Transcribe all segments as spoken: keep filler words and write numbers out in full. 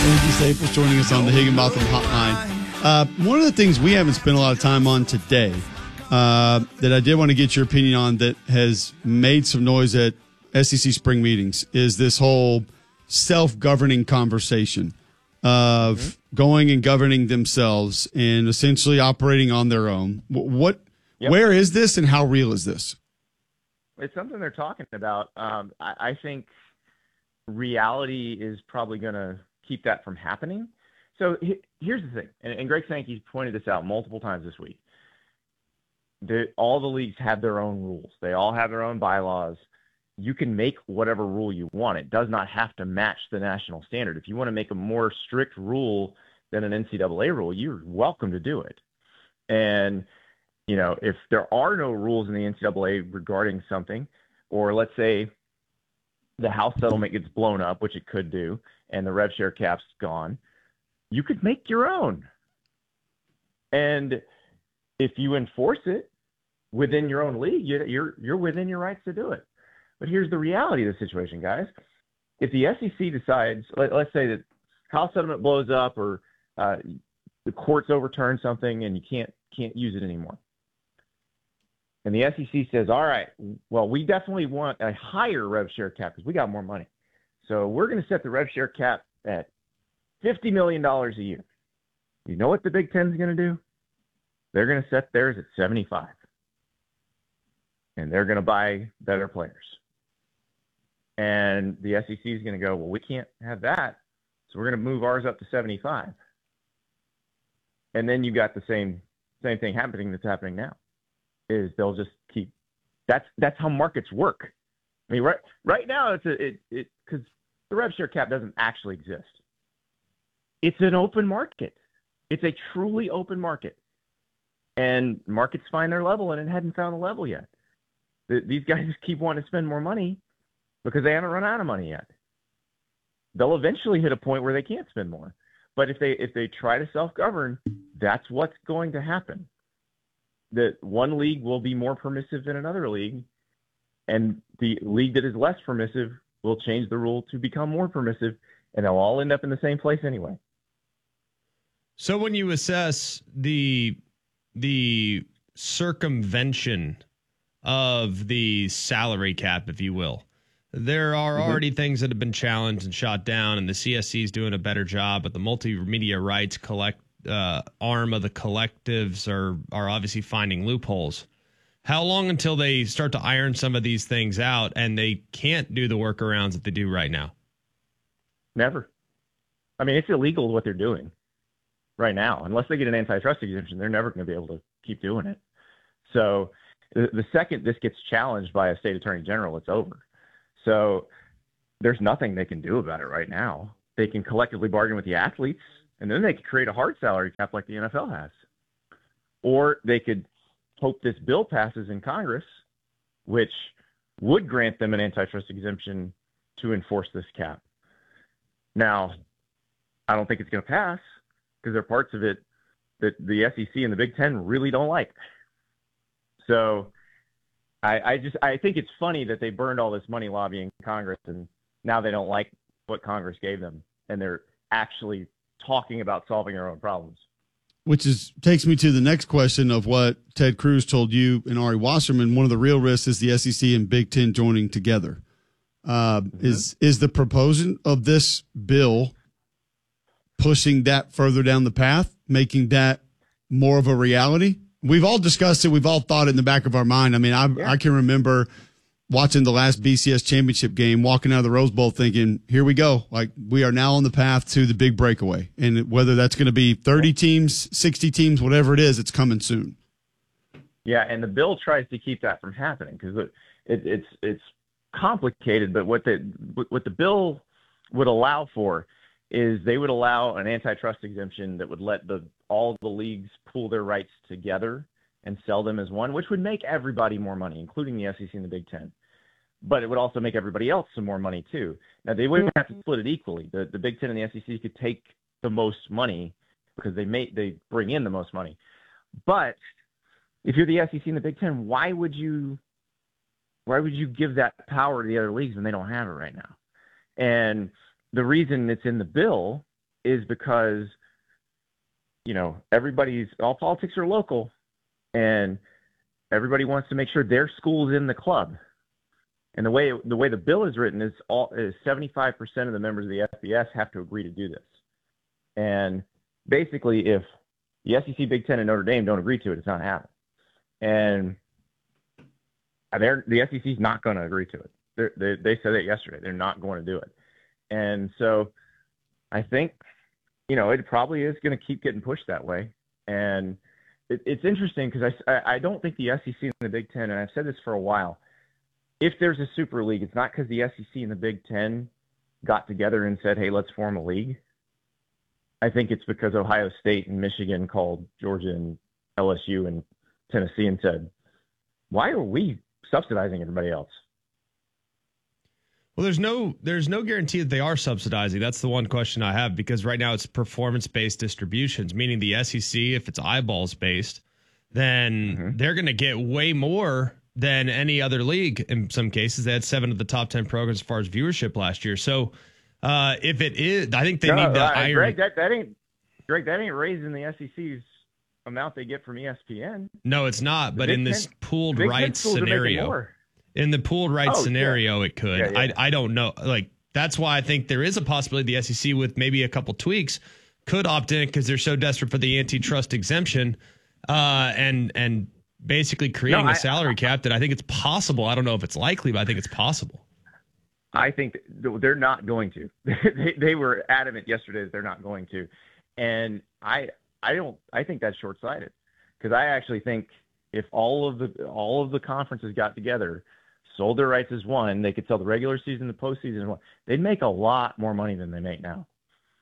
Lindsay Staples joining us on the Higginbotham Hotline. Uh, one of the things we haven't spent a lot of time on today uh, that I did want to get your opinion on that has made some noise at S E C spring meetings is this whole self-governing conversation of mm-hmm. going and governing themselves and essentially operating on their own. What, yep. Where is this and how real is this? It's something they're talking about. Um, I, I think reality is probably going to keep that from happening. So he, here's the thing, and, and Greg Sankey's pointed this out multiple times this week. The, all the leagues have their own rules. They all have their own bylaws. You can make whatever rule you want. It does not have to match the national standard. If you want to make a more strict rule than an N C double A rule, you're welcome to do it. And, you know, if there are no rules in the N C double A regarding something, or let's say the House settlement gets blown up, which it could do, and the rev share cap's gone, you could make your own. And if you enforce it within your own league, you're you're within your rights to do it. But here's the reality of the situation, guys. If the S E C decides, let, let's say that House settlement blows up, or uh, the courts overturn something and you can't can't use it anymore, and the S E C says, all right, well, we definitely want a higher rev share cap because we got more money. So we're going to set the rev share cap at fifty million dollars a year. You know what the Big Ten is going to do? They're going to set theirs at seventy-five. And they're going to buy better players. And the S E C is going to go, well, we can't have that, so we're going to move ours up to seventy-five. And then you got the same same thing happening that's happening now. Is they'll just keep that's that's how markets work. I mean, right right now it's a it it because the rev share cap doesn't actually exist. It's an open market. It's a truly open market, and markets find their level, and it hadn't found a level yet. The, these guys just keep wanting to spend more money because they haven't run out of money yet. They'll eventually hit a point where they can't spend more, but if they if they try to self-govern, that's what's going to happen. That one league will be more permissive than another league, and the league that is less permissive will change the rule to become more permissive, and they'll all end up in the same place anyway. So when you assess the the circumvention of the salary cap, if you will, there are mm-hmm. already things that have been challenged and shot down, and the C S C is doing a better job, but the multimedia rights collect uh, arm of the collectives are are obviously finding loopholes. How long until they start to iron some of these things out and they can't do the workarounds that they do right now? Never. I mean, it's illegal what they're doing right now. Unless they get an antitrust exemption, they're never going to be able to keep doing it. So the, the second this gets challenged by a state attorney general, it's over. So there's nothing they can do about it right now. They can collectively bargain with the athletes, and then they could create a hard salary cap like the N F L has. Or they could hope this bill passes in Congress, which would grant them an antitrust exemption to enforce this cap. Now, I don't think it's going to pass because there are parts of it that the S E C and the Big Ten really don't like. So I, I just I think it's funny that they burned all this money lobbying Congress, and now they don't like what Congress gave them, and they're actually talking about solving their own problems. Which is takes me to the next question of what Ted Cruz told you and Ari Wasserman. One of the real risks is the S E C and Big Ten joining together. Uh, mm-hmm. Is is the proposal of this bill pushing that further down the path, making that more of a reality? We've all discussed it. We've all thought it in the back of our mind. I mean, I, yeah. I can remember watching the last B C S championship game, walking out of the Rose Bowl thinking, here we go. Like, we are now on the path to the big breakaway. And whether that's going to be thirty teams, sixty teams, whatever it is, it's coming soon. Yeah, and the bill tries to keep that from happening because it, it, it's it's complicated. But what the what the bill would allow for is they would allow an antitrust exemption that would let the all the leagues pool their rights together and sell them as one, which would make everybody more money, including the S E C and the Big Ten. But it would also make everybody else some more money too. Now, they wouldn't have to split it equally. The, the Big Ten and the S E C could take the most money because they may, they bring in the most money. But if you're the S E C and the Big Ten, why would you why would you give that power to the other leagues when they don't have it right now? And the reason it's in the bill is because, you know, everybody's all politics are local, and everybody wants to make sure their school's in the club. And the way the way the bill is written is all is seventy-five percent of the members of the F B S have to agree to do this. And basically, if the S E C, Big Ten, and Notre Dame don't agree to it, it's not happening. And they're, the S E C is not going to agree to it. They're, they they said it yesterday. They're not going to do it. And so I think, you know, it probably is going to keep getting pushed that way. And it, it's interesting because I, I don't think the S E C and the Big Ten, and I've said this for a while, if there's a super league, it's not because the S E C and the Big Ten got together and said, hey, let's form a league. I think it's because Ohio State and Michigan called Georgia and L S U and Tennessee and said, why are we subsidizing everybody else? Well, there's no there's no guarantee that they are subsidizing. That's the one question I have, because right now it's performance-based distributions, meaning the S E C, if it's eyeballs-based, then mm-hmm. they're going to get way more than any other league. In some cases, they had seven of the top ten programs as far as viewership last year. So uh, if it is, I think they no, need the uh, iron. Greg, that, that ain't Greg, that ain't raising the S E C's amount they get from E S P N. No, it's not. But in this pooled rights scenario, in the pooled rights oh, scenario, yeah. it could. Yeah, yeah. I I don't know. Like, that's why I think there is a possibility the S E C, with maybe a couple tweaks, could opt in because they're so desperate for the antitrust exemption, uh, and and basically creating no, I, a salary cap that I think it's possible. I don't know if it's likely, but I think it's possible. I think they're not going to. they, they were adamant yesterday that they're not going to, and I I don't I think that's short-sighted, because I actually think if all of the all of the conferences got together, sold their rights as one, they could sell the regular season, the postseason as one. They'd make a lot more money than they make now,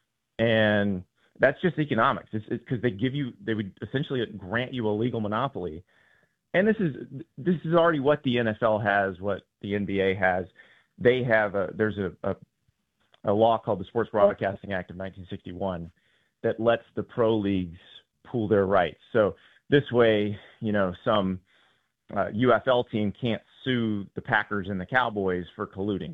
and that's just economics. It's because they give you they would essentially grant you a legal monopoly, and this is this is already what the N F L has, what the N B A has. They have a there's a, a a law called the Sports Broadcasting Act of nineteen sixty-one that lets the pro leagues pool their rights. So this way, you know, some uh, U F L team can't sue the Packers and the Cowboys for colluding,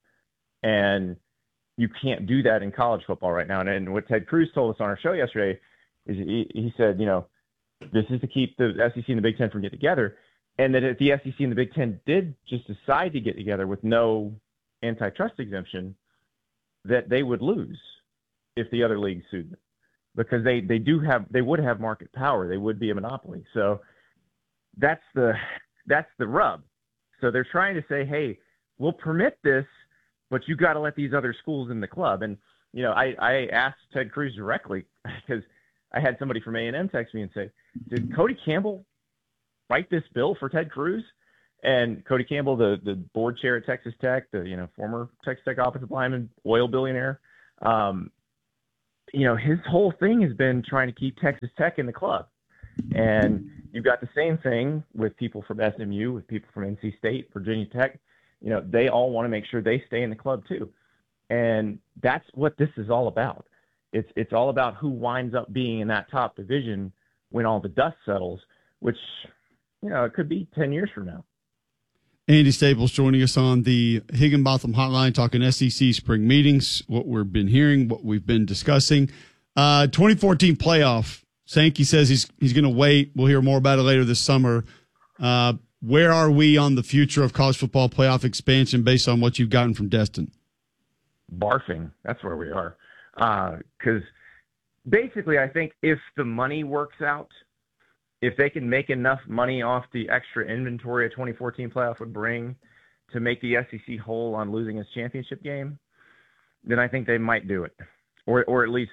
and you can't do that in college football right now. And, and what Ted Cruz told us on our show yesterday is he, he said, you know, this is to keep the S E C and the Big Ten from getting together. And that if the S E C and the Big Ten did just decide to get together with no antitrust exemption, that they would lose if the other leagues sued them, because they, they do have they would have market power. They would be a monopoly. So that's the that's the rub. So they're trying to say, hey, we'll permit this, but you got to let these other schools in the club. And you know, I, I asked Ted Cruz directly, because I had somebody from A and M text me and say, did Cody Campbell write this bill for Ted Cruz? And Cody Campbell, the, the board chair at Texas Tech, the you know former Texas Tech offensive lineman, oil billionaire, um, you know his whole thing has been trying to keep Texas Tech in the club. And you've got the same thing with people from S M U, with people from N C State, Virginia Tech. You know they all want to make sure they stay in the club too. And that's what this is all about. It's it's all about who winds up being in that top division when all the dust settles, which, you know, it could be ten years from now. Andy Staples joining us on the Higginbotham Hotline, talking S E C spring meetings, what we've been hearing, what we've been discussing. Uh, twenty fourteen playoff. Sankey says he's he's going to wait. We'll hear more about it later this summer. Uh, where are we on the future of college football playoff expansion based on what you've gotten from Destin? Barfing. That's where we are. Because uh, basically, I think if the money works out, if they can make enough money off the extra inventory a twenty fourteen playoff would bring to make the S E C whole on losing its championship game, then I think they might do it, or or at least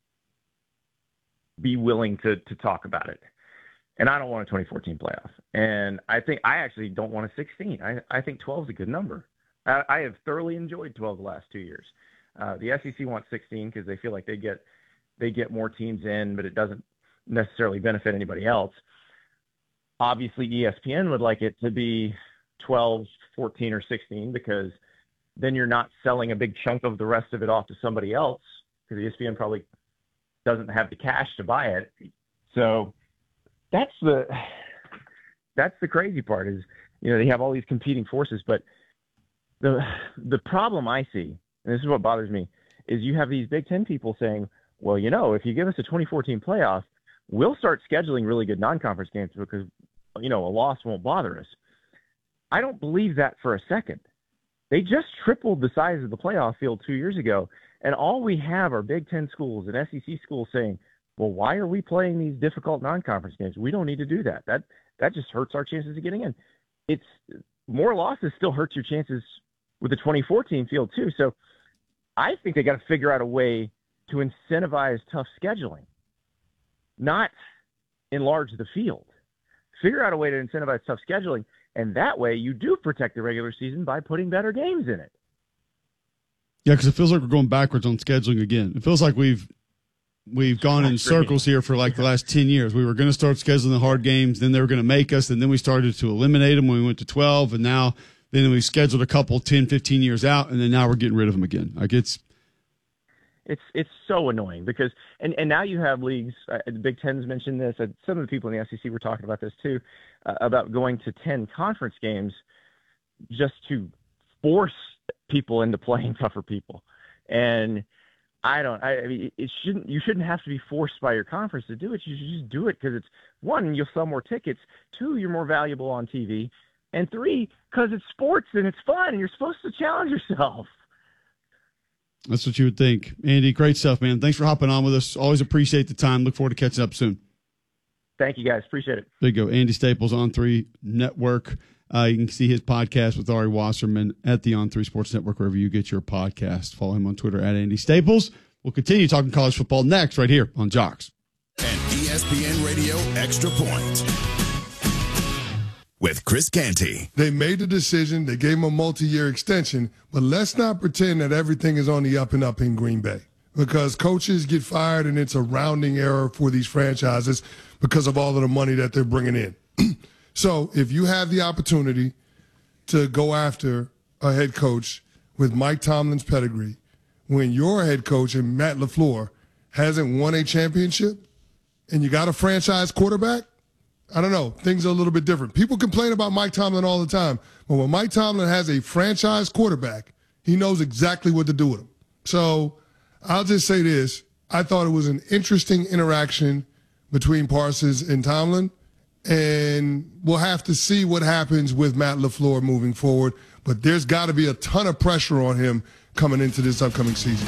be willing to to talk about it. And I don't want a twenty fourteen playoff. And I think I actually don't want a sixteen. I, I think twelve is a good number. I, I have thoroughly enjoyed twelve the last two years. Uh, the S E C wants sixteen because they feel like they get they get more teams in, but it doesn't necessarily benefit anybody else. Obviously, E S P N would like it to be twelve, fourteen, or sixteen, because then you're not selling a big chunk of the rest of it off to somebody else, because E S P N probably doesn't have the cash to buy it. So that's the that's the crazy part, is, you know, they have all these competing forces. But the the problem I see, and this is what bothers me, is you have these Big Ten people saying, well, you know, if you give us a twenty fourteen playoff, we'll start scheduling really good non-conference games because, you know, a loss won't bother us. I don't believe that for a second. They just tripled the size of the playoff field two years ago, and all we have are Big Ten schools and S E C schools saying, well, why are we playing these difficult non-conference games? We don't need to do that. That that just hurts our chances of getting in. It's more losses still hurts your chances with the twenty fourteen field too. So I think they got to figure out a way to incentivize tough scheduling, not enlarge the field. Figure out a way to incentivize tough scheduling, and that way you do protect the regular season by putting better games in it. Yeah, because it feels like we're going backwards on scheduling again. It feels like we've we've gone in circles here for like the last ten years. We were going to start scheduling the hard games, then they were going to make us, and then we started to eliminate them when we went to twelve, and now then we scheduled a couple ten, fifteen years out, and then now we're getting rid of them again. Like it's It's it's so annoying because and, and now you have leagues. Uh, the Big Ten's mentioned this. Uh, some of the people in the S E C were talking about this too, uh, about going to ten conference games just to force people into playing tougher people. And I don't. I, I mean, it shouldn't. You shouldn't have to be forced by your conference to do it. You should just do it because it's one, you'll sell more tickets. Two, you're more valuable on T V. And three, because it's sports and it's fun and you're supposed to challenge yourself. That's what you would think. Andy, great stuff, man. Thanks for hopping on with us. Always appreciate the time. Look forward to catching up soon. Thank you, guys. Appreciate it. There you go. Andy Staples, On three Network. Uh, you can see his podcast with Ari Wasserman at the On three Sports Network, wherever you get your podcast. Follow him on Twitter at Andy Staples. We'll continue talking college football next right here on Jocks. And E S P N Radio Extra Point with Chris Canty. They made the decision. They gave him a multi-year extension. But let's not pretend that everything is on the up and up in Green Bay, because coaches get fired and it's a rounding error for these franchises because of all of the money that they're bringing in. So if you have the opportunity to go after a head coach with Mike Tomlin's pedigree, when your head coach and Matt LaFleur hasn't won a championship and you got a franchise quarterback, I don't know. Things are a little bit different. People complain about Mike Tomlin all the time, but when Mike Tomlin has a franchise quarterback, he knows exactly what to do with him. So I'll just say this. I thought it was an interesting interaction between Parsons and Tomlin, and we'll have to see what happens with Matt LaFleur moving forward, but there's got to be a ton of pressure on him coming into this upcoming season.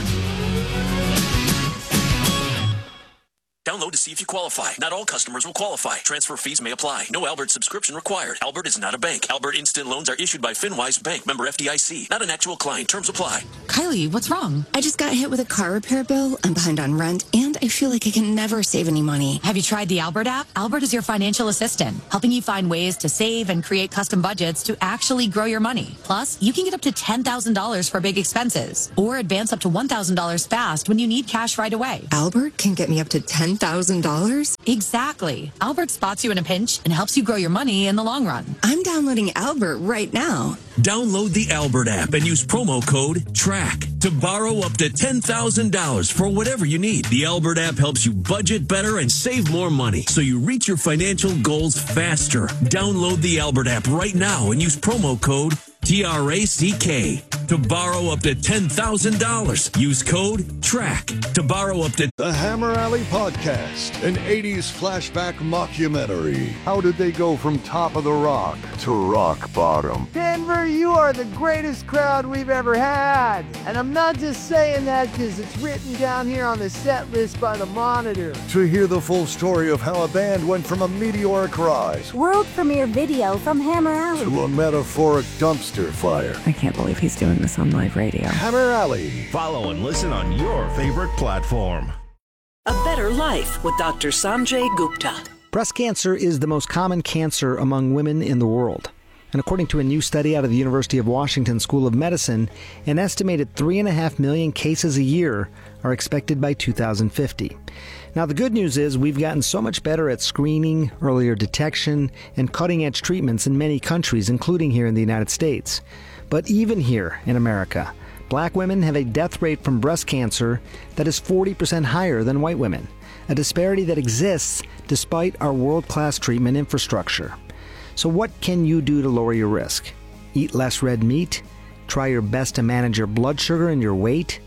Download to see if you qualify. Not all customers will qualify. Transfer fees may apply. No Albert subscription required. Albert is not a bank. Albert Instant Loans are issued by FinWise Bank, member F D I C. Not an actual client. Terms apply. Kylie, what's wrong? I just got hit with a car repair bill. I'm behind on rent, and I feel like I can never save any money. Have you tried the Albert app? Albert is your financial assistant, helping you find ways to save and create custom budgets to actually grow your money. Plus, you can get up to ten thousand dollars for big expenses, or advance up to one thousand dollars fast when you need cash right away. Albert can get me up to ten thousand dollars? Exactly. Albert spots you in a pinch and helps you grow your money in the long run. I'm downloading Albert right now. Download the Albert app and use promo code TRACK to borrow up to ten thousand dollars for whatever you need. The Albert app helps you budget better and save more money so you reach your financial goals faster. Download the Albert app right now and use promo code T R A C K to borrow up to ten thousand dollars. Use code TRACK to borrow up to... The Hammer Alley Podcast, an eighties flashback mockumentary. How did they go from top of the rock to rock bottom? Denver, you are the greatest crowd we've ever had. And I'm not just saying that because it's written down here on the set list by the Monitor. To hear the full story of how a band went from a meteoric rise, world premiere video from Hammer Alley, to a metaphoric dumpster fire. I can't believe he's doing this on live radio. Hammer Alley. Follow and listen on your favorite platform. A Better Life with Doctor Sanjay Gupta. Breast cancer is the most common cancer among women in the world. And according to a new study out of the University of Washington School of Medicine, an estimated three and a half million cases a year are expected by two thousand fifty. Now, the good news is we've gotten so much better at screening, earlier detection, and cutting-edge treatments in many countries, including here in the United States. But even here in America, black women have a death rate from breast cancer that is forty percent higher than white women, a disparity that exists despite our world-class treatment infrastructure. So what can you do to lower your risk? Eat less red meat? Try your best to manage your blood sugar and your weight?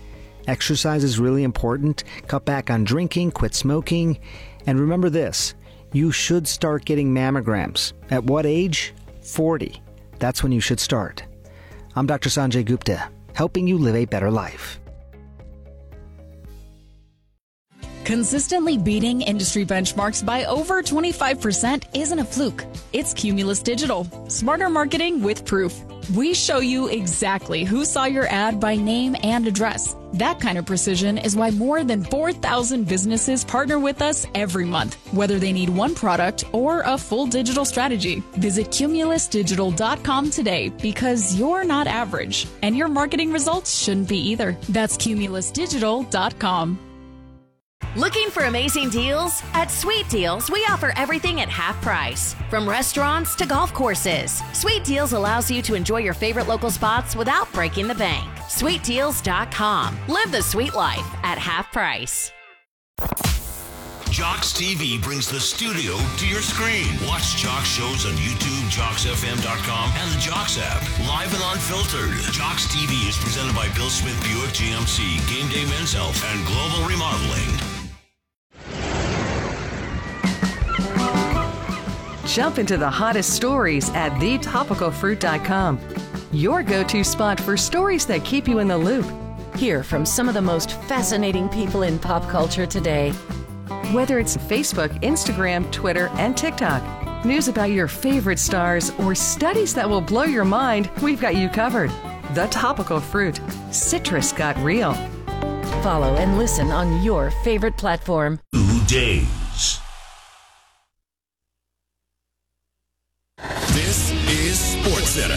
Exercise is really important. Cut back on drinking, quit smoking. And remember this, you should start getting mammograms. At what age? forty. That's when you should start. I'm Doctor Sanjay Gupta, helping you live a better life. Consistently beating industry benchmarks by over twenty-five percent isn't a fluke. It's Cumulus Digital. Smarter marketing with proof. We show you exactly who saw your ad by name and address. That kind of precision is why more than four thousand businesses partner with us every month, whether they need one product or a full digital strategy. Visit cumulus digital dot com today because you're not average, and your marketing results shouldn't be either. That's cumulus digital dot com. Looking for amazing deals? At Sweet Deals, we offer everything at half price. From restaurants to golf courses, Sweet Deals allows you to enjoy your favorite local spots without breaking the bank. sweet deals dot com. Live the sweet life at half price. Jocks T V brings the studio to your screen. Watch Jocks shows on YouTube, jocks f m dot com, and the Jocks app. Live and unfiltered. Jocks T V is presented by Bill Smith Buick G M C, Game Day Men's Health, and Global Remodeling. Jump into the hottest stories at the topical fruit dot com. Your go-to spot for stories that keep you in the loop. Hear from some of the most fascinating people in pop culture today. Whether it's Facebook, Instagram, Twitter, and TikTok, news about your favorite stars, or studies that will blow your mind, we've got you covered. The Topical Fruit. Citrus got real. Follow and listen on your favorite platform. Two days. This is SportsCenter.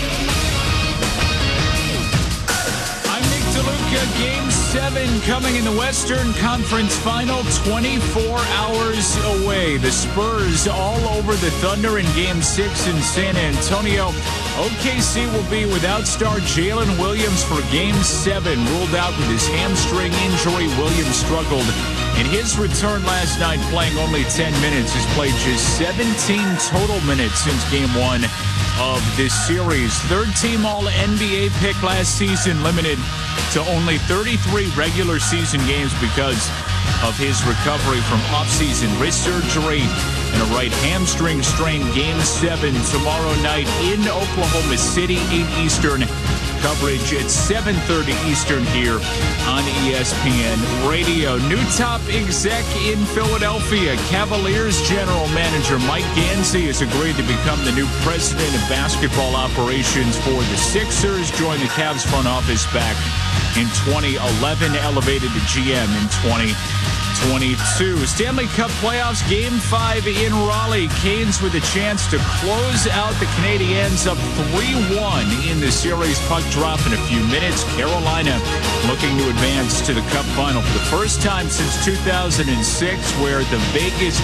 I'm Nick DeLuca. Game seven coming in the Western Conference Final, twenty-four hours away. The Spurs all over the Thunder in Game six in San Antonio. O K C will be without star Jalen Williams for Game seven. Ruled out with his hamstring injury, Williams struggled in his return last night, playing only ten minutes. Has played just seventeen total minutes since Game one of this series. Third team all N B A pick last season, limited to only thirty-three regular season games because of his recovery from offseason wrist surgery and a right hamstring strain. Game seven tomorrow night in Oklahoma City, eight Eastern. Coverage at seven thirty Eastern here on E S P N Radio. New top exec in Philadelphia. Cavaliers general manager Mike Gansey has agreed to become the new president of basketball operations for the Sixers. Joined the Cavs front office back in twenty eleven, elevated to G M in twenty twenty-two. Stanley Cup playoffs, Game five in Raleigh. Canes with a chance to close out the Canadiens up three one in the series. Puck drop in a few minutes. Carolina looking to advance to the Cup final for the first time since two thousand six, where the Vegas